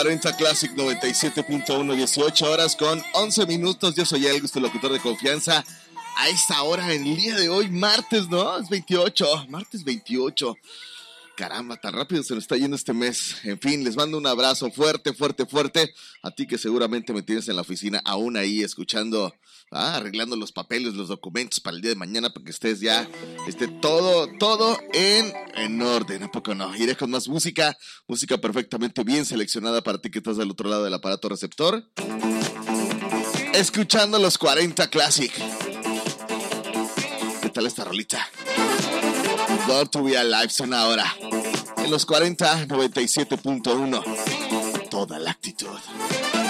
40 Classic 97.1, 18 horas con 11 minutos. Yo soy el locutor de confianza. A esta hora, en el día de hoy, martes, ¿no? Es 28, martes 28. Caramba, tan rápido se nos está yendo este mes. En fin, les mando un abrazo fuerte, fuerte, fuerte. A ti que seguramente me tienes en la oficina, aún ahí escuchando, arreglando los papeles, los documentos para el día de mañana, para que estés ya, esté todo en orden. ¿A poco no? Iré con más música perfectamente bien seleccionada para ti que estás del otro lado del aparato receptor. Escuchando los 40 Classic. ¿Qué tal esta rolita? Born to Be Alive son ahora en los 40, 97.1. Toda la actitud.